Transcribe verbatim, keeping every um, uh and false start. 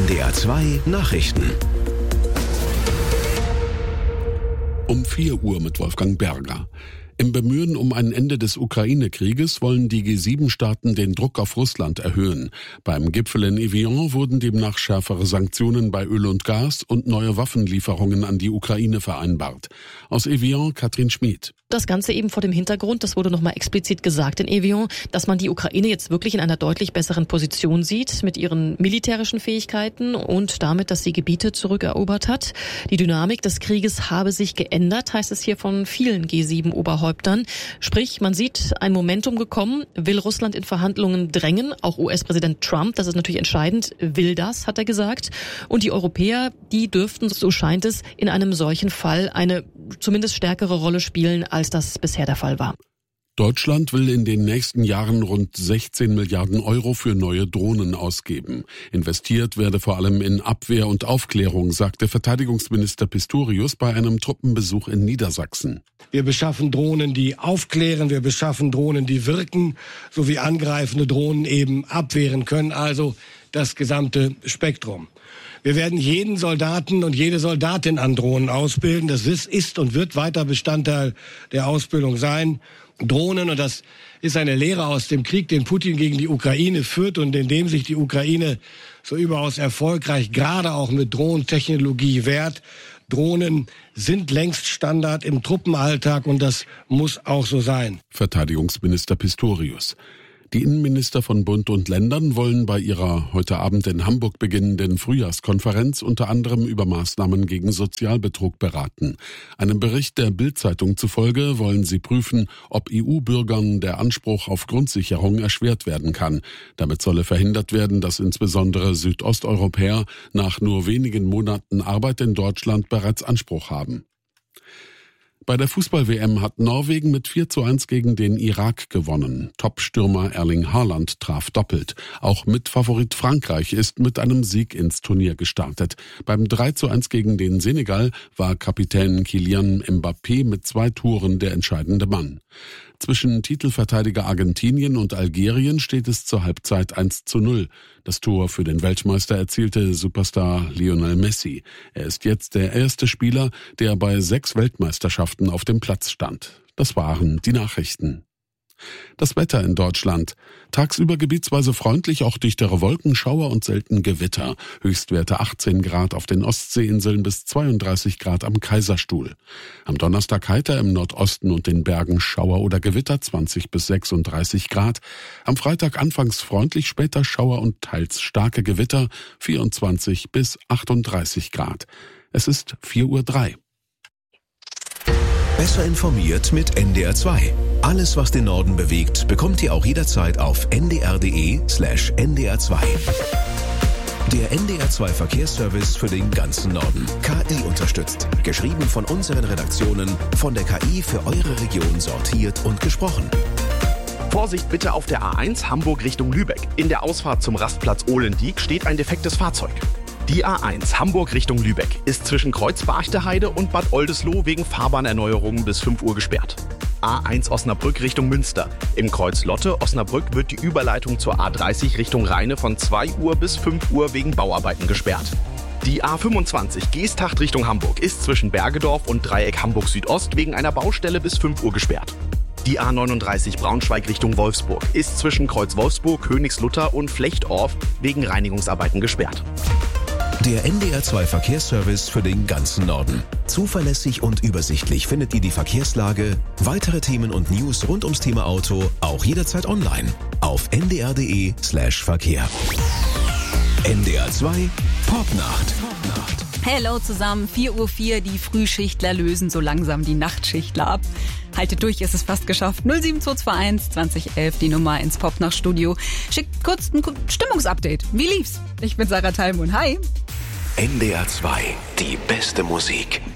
N D R zwei Nachrichten. Um vier Uhr mit Wolfgang Berger. Im Bemühen um ein Ende des Ukraine-Krieges wollen die G sieben Staaten den Druck auf Russland erhöhen. Beim Gipfel in Evian wurden demnach schärfere Sanktionen bei Öl und Gas und neue Waffenlieferungen an die Ukraine vereinbart. Aus Evian, Katrin Schmid. Das Ganze eben vor dem Hintergrund, das wurde nochmal explizit gesagt in Evian, dass man die Ukraine jetzt wirklich in einer deutlich besseren Position sieht mit ihren militärischen Fähigkeiten und damit, dass sie Gebiete zurückerobert hat. Die Dynamik des Krieges habe sich geändert, heißt es hier von vielen G sieben Oberhäuptern. Sprich, man sieht ein Momentum gekommen, will Russland in Verhandlungen drängen, auch U S-Präsident Trump, das ist natürlich entscheidend, will das, hat er gesagt. Und die Europäer, die dürften, so scheint es, in einem solchen Fall eine zumindest stärkere Rolle spielen, als das bisher der Fall war. Deutschland will in den nächsten Jahren rund sechzehn Milliarden Euro für neue Drohnen ausgeben. Investiert werde vor allem in Abwehr und Aufklärung, sagte Verteidigungsminister Pistorius bei einem Truppenbesuch in Niedersachsen. Wir beschaffen Drohnen, die aufklären, wir beschaffen Drohnen, die wirken, sowie angreifende Drohnen eben abwehren können, also das gesamte Spektrum. Wir werden jeden Soldaten und jede Soldatin an Drohnen ausbilden. Das ist und wird weiter Bestandteil der Ausbildung sein. Drohnen, und das ist eine Lehre aus dem Krieg, den Putin gegen die Ukraine führt und in dem sich die Ukraine so überaus erfolgreich gerade auch mit Drohnentechnologie wehrt. Drohnen sind längst Standard im Truppenalltag und das muss auch so sein. Verteidigungsminister Pistorius. Die Innenminister von Bund und Ländern wollen bei ihrer heute Abend in Hamburg beginnenden Frühjahrskonferenz unter anderem über Maßnahmen gegen Sozialbetrug beraten. Einem Bericht der Bild-Zeitung zufolge wollen sie prüfen, ob E U-Bürgern der Anspruch auf Grundsicherung erschwert werden kann. Damit solle verhindert werden, dass insbesondere Südosteuropäer nach nur wenigen Monaten Arbeit in Deutschland bereits Anspruch haben. Bei der Fußball-W M hat Norwegen mit vier zu eins gegen den Irak gewonnen. Top-Stürmer Erling Haaland traf doppelt. Auch Mitfavorit Frankreich ist mit einem Sieg ins Turnier gestartet. Beim drei zu eins gegen den Senegal war Kapitän Kylian Mbappé mit zwei Toren der entscheidende Mann. Zwischen Titelverteidiger Argentinien und Algerien steht es zur Halbzeit eins zu null. Das Tor für den Weltmeister erzielte Superstar Lionel Messi. Er ist jetzt der erste Spieler, der bei sechs Weltmeisterschaften auf dem Platz stand. Das waren die Nachrichten. Das Wetter in Deutschland. Tagsüber gebietsweise freundlich, auch dichtere Wolken, Schauer und selten Gewitter. Höchstwerte achtzehn Grad auf den Ostseeinseln bis zweiunddreißig Grad am Kaiserstuhl. Am Donnerstag heiter im Nordosten und den Bergen Schauer oder Gewitter zwanzig bis sechsunddreißig Grad. Am Freitag anfangs freundlich, später Schauer und teils starke Gewitter vierundzwanzig bis achtunddreißig Grad. Es ist vier Uhr drei. Besser informiert mit N D R zwei. Alles, was den Norden bewegt, bekommt ihr auch jederzeit auf n d r punkt d e slash n d r zwei. Der N D R zwei Verkehrsservice für den ganzen Norden. K I unterstützt. Geschrieben von unseren Redaktionen, von der K I für eure Region sortiert und gesprochen. Vorsicht bitte auf der A eins Hamburg Richtung Lübeck. In der Ausfahrt zum Rastplatz Ohlendieck steht ein defektes Fahrzeug. Die A eins Hamburg Richtung Lübeck ist zwischen Kreuz Barchteheide und Bad Oldesloe wegen Fahrbahnerneuerungen bis fünf Uhr gesperrt. A eins Osnabrück Richtung Münster. Im Kreuz Lotte Osnabrück wird die Überleitung zur A dreißig Richtung Rheine von zwei Uhr bis fünf Uhr wegen Bauarbeiten gesperrt. Die A fünfundzwanzig Geesthacht Richtung Hamburg ist zwischen Bergedorf und Dreieck Hamburg Südost wegen einer Baustelle bis fünf Uhr gesperrt. Die A neununddreißig Braunschweig Richtung Wolfsburg ist zwischen Kreuz Wolfsburg, Königslutter und Flechtorf wegen Reinigungsarbeiten gesperrt. Der N D R zwei Verkehrsservice für den ganzen Norden. Zuverlässig und übersichtlich findet ihr die Verkehrslage, weitere Themen und News rund ums Thema Auto auch jederzeit online auf n d r punkt d e slash verkehr. N D R zwei Popnacht. Popnacht. Hello zusammen, vier Uhr vier, die Frühschichtler lösen so langsam die Nachtschichtler ab. Haltet durch, ist es fast geschafft. null sieben zwei zwei eins zwanzig elf, die Nummer ins Popnacht-Studio. Schickt kurz ein Stimmungsupdate. Wie lief's? Ich bin Sarah Thalmund. Hi. N D R zwei, die beste Musik.